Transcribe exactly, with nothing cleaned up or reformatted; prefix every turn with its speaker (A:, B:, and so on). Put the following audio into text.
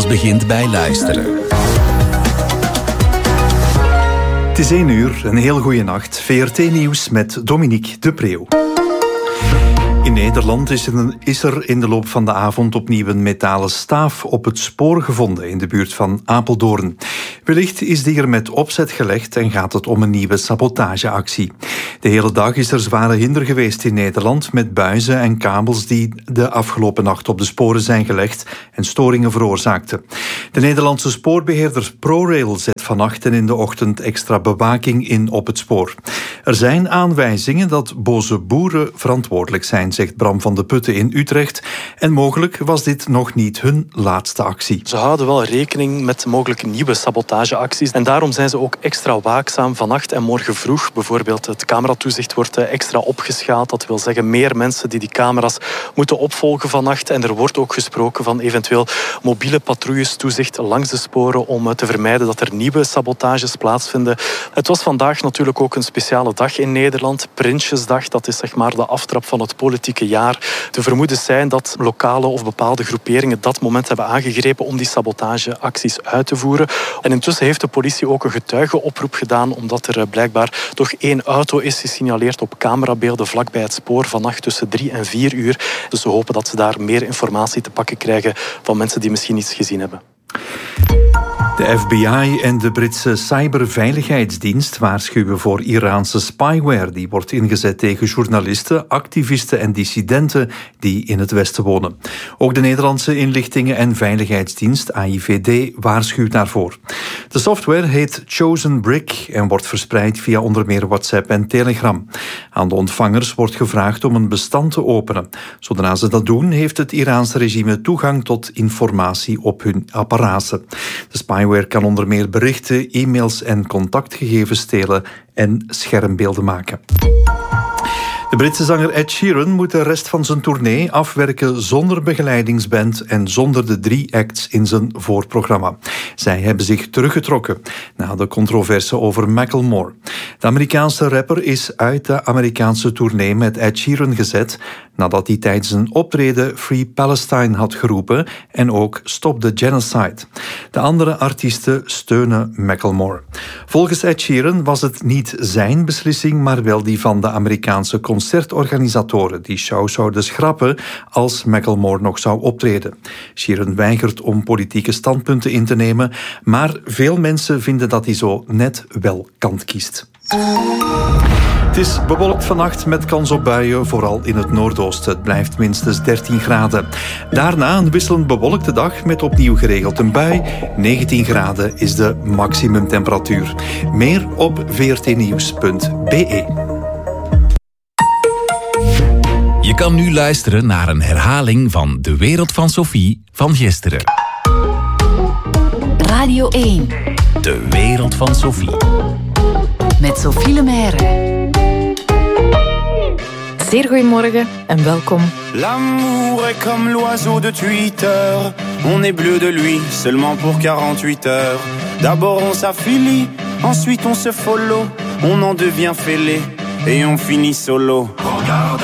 A: Alles begint bij luisteren.
B: Het is één uur, een heel goede nacht. V R T-nieuws met Dominique de Preeuw. In Nederland is er, een, is er in de loop van de avond opnieuw een metalen staaf op het spoor gevonden in de buurt van Apeldoorn. Wellicht is die er met opzet gelegd en gaat het om een nieuwe sabotageactie. De hele dag is er zware hinder geweest in Nederland met buizen en kabels die de afgelopen nacht op de sporen zijn gelegd en storingen veroorzaakten. De Nederlandse spoorbeheerder ProRail zet vannacht en in de ochtend extra bewaking in op het spoor. Er zijn aanwijzingen dat boze boeren verantwoordelijk zijn, zegt Bram van de Putten in Utrecht. En mogelijk was dit nog niet hun laatste actie.
C: Ze houden wel rekening met mogelijke nieuwe sabotageacties. En daarom zijn ze ook extra waakzaam vannacht en morgen vroeg. Bijvoorbeeld het cameratoezicht wordt extra opgeschaald. Dat wil zeggen meer mensen die die camera's moeten opvolgen vannacht. En er wordt ook gesproken van eventueel mobiele patrouilles toezicht langs de sporen om te vermijden dat er nieuwe sabotages plaatsvinden. Het was vandaag natuurlijk ook een speciale dag in Nederland. Prinsjesdag, dat is zeg maar de aftrap van het politieke jaar. De vermoedens zijn dat lokale of bepaalde groeperingen dat moment hebben aangegrepen om die sabotageacties uit te voeren. En intussen heeft de politie ook een getuigenoproep gedaan, omdat er blijkbaar toch één auto is gesignaleerd op camerabeelden vlakbij het spoor vannacht tussen drie en vier uur. Dus we hopen dat ze daar meer informatie te pakken krijgen van mensen die misschien iets gezien hebben.
B: De F B I en de Britse cyberveiligheidsdienst waarschuwen voor Iraanse spyware die wordt ingezet tegen journalisten, activisten en dissidenten die in het Westen wonen. Ook de Nederlandse inlichtingen- en veiligheidsdienst A I V D waarschuwt daarvoor. De software heet Chosen Brick en wordt verspreid via onder meer WhatsApp en Telegram. Aan de ontvangers wordt gevraagd om een bestand te openen. Zodra ze dat doen, heeft het Iraanse regime toegang tot informatie op hun apparaten. De spyware kan onder meer berichten, e-mails en contactgegevens stelen en schermbeelden maken. De Britse zanger Ed Sheeran moet de rest van zijn tournee afwerken zonder begeleidingsband en zonder de drie acts in zijn voorprogramma. Zij hebben zich teruggetrokken na de controverse over Macklemore. De Amerikaanse rapper is uit de Amerikaanse tournee met Ed Sheeran gezet nadat hij tijdens een optreden Free Palestine had geroepen en ook Stop the Genocide. De andere artiesten steunen Macklemore. Volgens Ed Sheeran was het niet zijn beslissing, maar wel die van de Amerikaanse concertorganisatoren die show zouden schrappen als Macklemore nog zou optreden. Sheeran weigert om politieke standpunten in te nemen, maar veel mensen vinden dat hij zo net wel kant kiest. Het is bewolkt vannacht met kans op buien, vooral in het noordoosten. Het blijft minstens dertien graden. Daarna een wisselend bewolkte dag met opnieuw geregeld een bui. negentien graden is de maximumtemperatuur. Meer op v r t nieuws punt b e.
A: Je kan nu luisteren naar een herhaling van De Wereld van Sophie van gisteren.
D: Radio één.
A: De Wereld van Sophie.
D: Met Sophie Lemaire.
E: Zeer goedemorgen en welkom.
F: L'amour est comme l'oiseau de Twitter. On est bleu de lui seulement pour quarante-huit heures. D'abord on s'affilie, ensuite on se follow. On en devient fêlé et on finit solo. Regarde